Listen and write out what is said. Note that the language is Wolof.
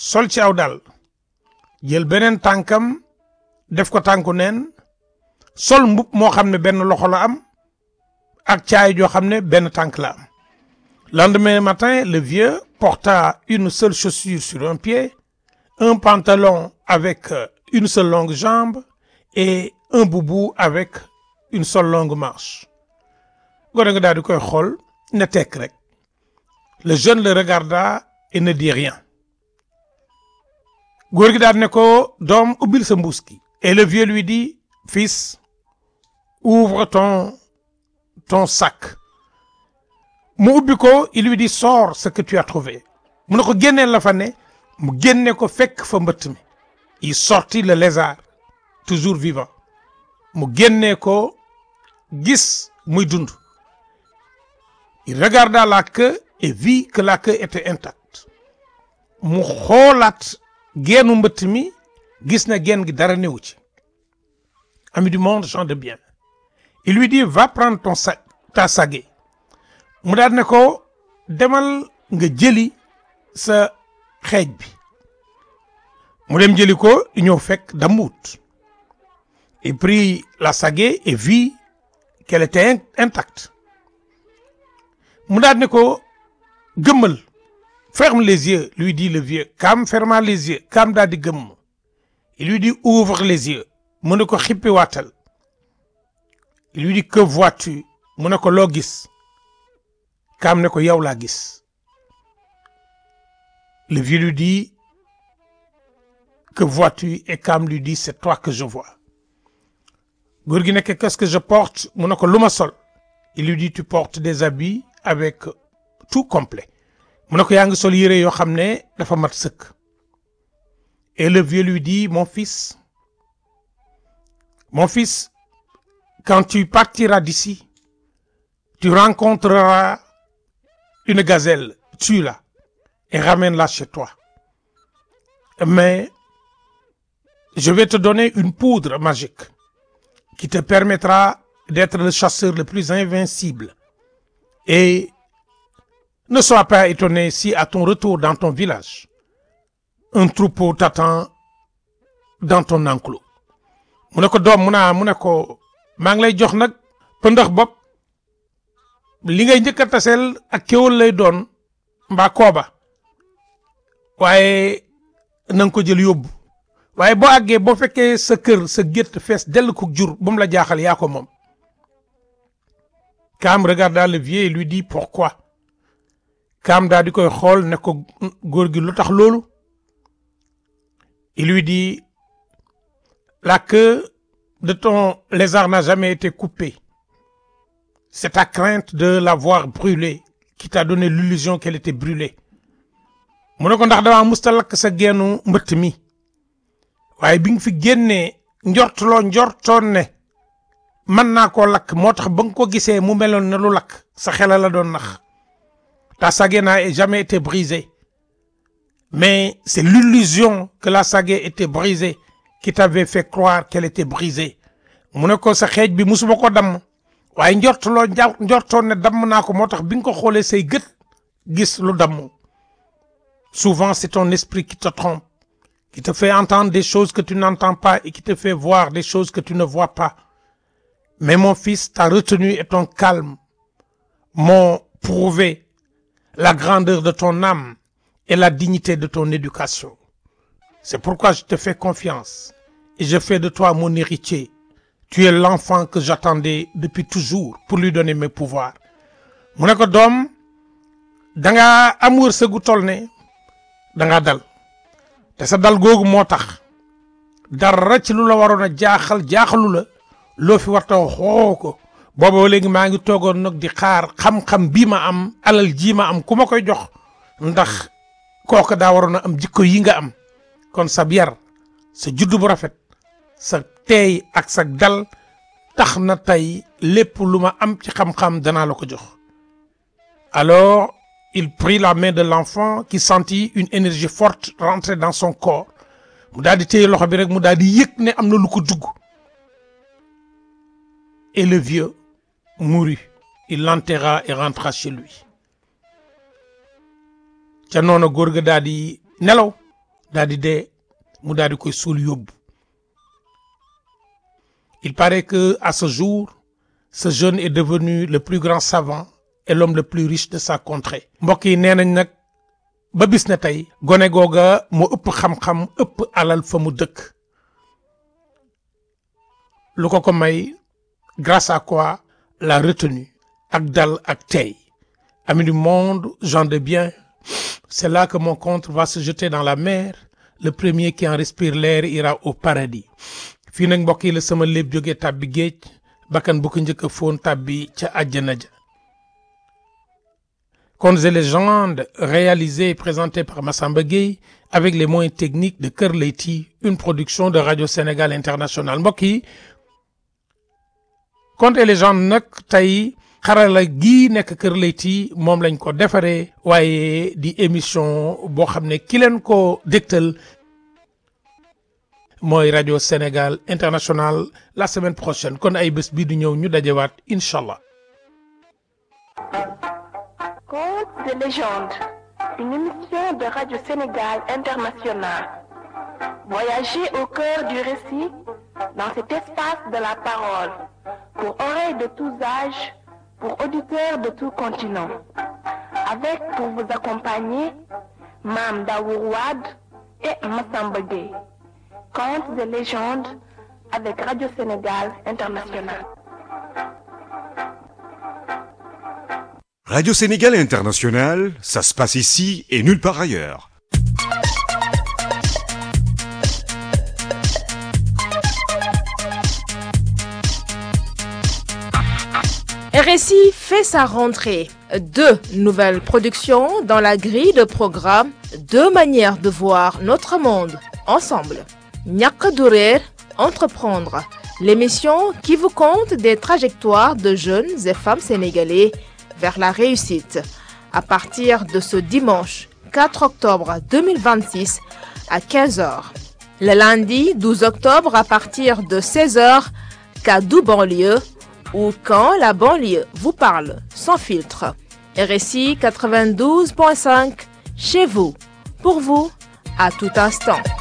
sol ci aw dal jël beneen tànkam def ko tànku neen sol mbub moo xam ne benn loxo la am ak caay joo xam ne benn tànk la am. Lendemain matin, le vieux porta une seule chaussure sur un pied, un pantalon avec une seule longue jambe et un boubou avec une seule longue manche. Gone nga daal di koy xool ne tekk rek. Le jeune le regarda et ne dit rien. Góor gi daal ne ko doom ubbil sa mbuus gi. Et le vieux lui dit, fils, ouvre ton sac. Mu ubbi ko, il lui dit, sors ce que tu as trouvé. Mu ne ko génneel la fa ne mu génne ko fekk fa mbëtt mi. Il sortit le lézard toujours vivant. Mu génne ko gis muy dund. Il regarda la queue et vit que la queue était intacte. Mu xoolaat geenu mbëtt mi gis na geen gi dara newu ci. Ami du monde, gens de bien. Il lui dit, va prendre ta sagaie. Mu daal ne ko demal nga jëli sa xeej bi. Mu dem jëli ko ñëw fekk damuut. Il prit la sagaie et vit qu'elle était intacte. Mu daal ne ko gëmmal. Ferme les yeux, lui dit le vieux. Kaam ferma les yeux. Kaam daal di gëmm. Il lui dit ouvre les yeux. Mu ne ko xippi waatal. Il lui dit que vois-tu? Mu ne ko loo gis. Kaam ne ko yow laa gis. Le vieux lui dit que vois-tu? Et Kaam lui dit c'est toi que je vois. Góor gi ne ko qu'est-ce que je porte? Mu ne ko lu ma sol. Il lui dit tu portes des habits avec tout complet. Mu ne ko yaa ngi sol yére yoo xam ne dafa mat sëkk. Et le vieux lui dit mon fils, quand tu partiras d'ici, tu rencontreras une gazelle, tue-la et ramène-la chez toi. Mais je vais te donner une poudre magique qui te permettra d'être le chasseur le plus invincible. Et ne sois pas étonné si à ton retour dans ton village, un troupeau t'attend dans ton enclos. Mu ne ko doom mu ne ko maa ngi lay jox nag pëndax bopp li ngay njëkk a taseel ak kéwal lay doon mbaa kooba waaye na nga ko jël yóbbu waaye boo àggee boo fekkee sa kër sa gétt fees dell ko jur bu mu la jaaxal yaa ko moom. Kaam regarda le vieux et lui dit pourquoi. Kaam daal di koy xool ne ko góor gi lu tax loolu. Il lui dit la queue de ton lézard n'a jamais été coupée. C'est ta crainte de l'avoir brûlée qui t'a donné l'illusion qu'elle était brûlée. Mu ne ko ndax dama musta lakk sa geenu mbëtt mi waaye bi nga fi génnee njortoon ne mën naa koo lakk moo tax ba nga ko gisee mu meloon ne lu lakk sa xela la doon nax. Ta sagaie n'a jamais été brisée. Mais c'est l'illusion que la sagaie était brisée qui t'avait fait croire qu'elle était brisée. Mu ne ko sa xeej bi musuma ko damm waaye njortoon ne damm naa ko moo tax bi nga ko xoolee say gët gis lu damm. Souvent c'est ton esprit qui te trompe, qui te fait entendre des choses que tu n'entends pas et qui te fait voir des choses que tu ne vois pas. Mais mon fils, ta retenue et ton calme m'ont prouvé la grandeur de ton âme et la dignité de ton éducation. C'est pourquoi je te fais confiance et je fais de toi mon héritier. Tu es l'enfant que j'attendais depuis toujours pour lui donner mes pouvoirs. Mu ne ko doom danga am wërsëgu tol ne danga dal te sa dal googu moo tax dara ci lu la waroon a jaaxalu la loo fi warta xoo ko booba léegi maa ngi toogoon nag di xaar xam-xam bii ma am alal ji ma am ku ma koy jox ndax kooku daa waroon a am jikko yi nga am. Kon sa yar sa juddu bu rafet sa teey ak sa dal tax na tey lépp lu ma am ci xam-xam danaa la ko jox. Alors il prit la main de l'enfant qui sentit une énergie forte rentrer dans son corps mu daal di téye loxo bi rek mu daal di yëg ne am na lu ko dugg. Et le vieux mourut. Il l'enterra et rentra chez lui. Ca noonu góor ga daal di nelaw daal di dee mu daal di koy suul yóbbu. Il paraît que à ce jour ce jeune est devenu le plus grand savant et l'homme le plus riche de sa contrée. mbokk yi nee nañ nag ba bis na tey gone googa moo ëpp xam-xam ëpp alal fa mu dëkk. lu ko may grâce à quoi la retenue ak dal ak tey. Amis du monde, gens de bien, c'est là que mon conte va se jeter dans la mer. Le premier qui en respire l'air ira au paradis. fii nag mbokk yi la sama léeb jógee tàbbi géej bakkan bu ko njëkk a foon tàbbi ca àjjana ja. Contes et légendes réalisés et présentés par Massamba Gueye avec les moyens techniques de Kër Leyti, une production de Radio Sénégal International. mbokk yi Contes et légendes nag tey xarala gii nekk Kër Leyti moom lañ ko defaree waaye di émission boo xam ne ki leen ko dégtal mooy Radio Sénégal International. La semaine prochaine kon ay bés bii di ñëw ñu dajewaat incha allah. Contes de légende, une émission de Radio Sénégal International. Voyagez au cœur du récit dans cet espace de la parole pour oreilles de tous âges, pour auditeurs de tout continent. Avec pour vous accompagner Mame Daour Wade et Massamba Gueye. Contes de légende avec Radio Sénégal International. Radio Sénégal International, ça se passe ici et nulle part ailleurs. RSI fait sa rentrée. 2 nouvelles productions dans la grille de programme, 2 manières de voir notre monde ensemble. Ñàkk du réer, entreprendre, l'émission qui vous conte des trajectoires de jeunes et femmes sénégalais vers la réussite. À partir de ce dimanche 4 octobre 2026 à 15h. Le lundi 12 octobre à partir de 16h, Kaddu banlieue, ou quand la banlieue vous parle sans filtre. RSI 92.5, chez vous, pour vous, à tout instant.